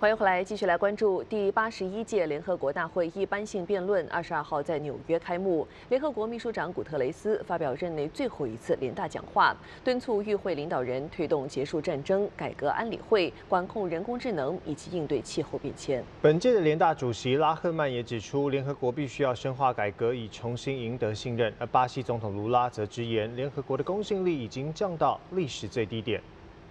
欢迎回来，继续来关注第81届联合国大会一般性辩论22号在纽约开幕。联合国秘书长古特雷斯发表任内最后一次联大讲话，敦促与会领导人推动结束战争、改革安理会、管控人工智能以及应对气候变迁。 本届的联大主席拉赫曼也指出，联合国必须要深化改革，以重新赢得信任。而巴西总统卢拉则直言，联合国的公信力已经降到历史最低点。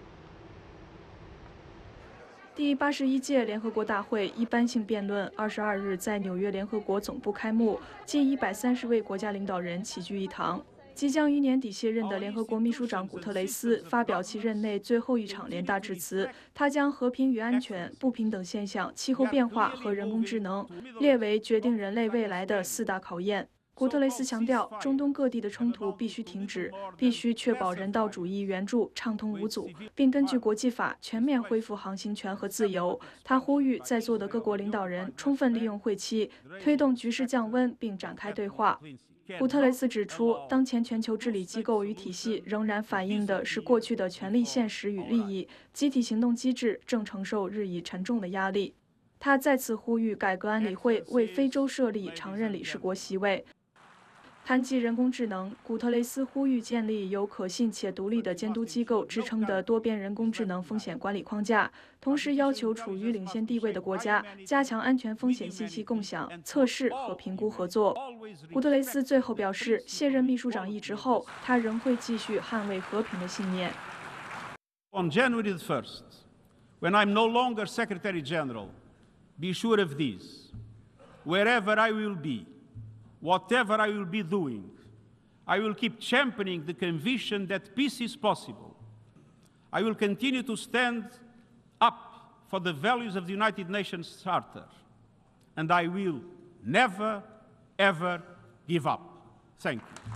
第81届联合国大会一般性辩论22日在纽约联合国总部开幕，近130位国家领导人齐聚一堂。即将于年底卸任的联合国秘书长古特雷斯发表其任内最后一场联大致辞，他将和平与安全、不平等现象、气候变化和人工智能列为决定人类未来的4大考验。 古特雷斯强调，中东各地的冲突必须停止，必须确保人道主义援助畅通无阻，并根据国际法全面恢复航行权和自由。他呼吁在座的各国领导人充分利用会期，推动局势降温，并展开对话。古特雷斯指出，当前全球治理机构与体系仍然反映的是过去的权力现实与利益，集体行动机制正承受日益沉重的压力。他再次呼吁改革安理会，为非洲设立常任理事国席位。 谈及人工智能，古特雷斯呼吁建立有可信且独立的监督机构支撑的多边人工智能风险管理框架，同时要求处于领先地位的国家加强安全风险信息共享、测试和评估合作。古特雷斯最后表示，卸任秘书长一职后，他仍会继续捍卫和平的信念。 On January 1st, when I'm no longer Secretary General, be sure of this: wherever I will be. Whatever I will be doing, I will keep championing the conviction that peace is possible. I will continue to stand up for the values of the United Nations Charter, and I will never, ever give up. Thank you.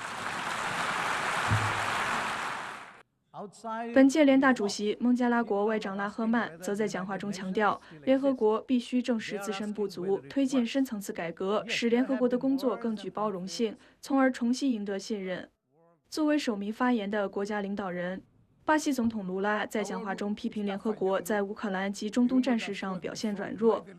本届联大主席孟加拉国外长拉赫曼则在讲话中强调，联合国必须正视自身不足，推进深层次改革，使联合国的工作更具包容性，从而重新赢得信任。作为首名发言的国家领导人，巴西总统卢拉在讲话中批评联合国在乌克兰及中东战事上表现软弱。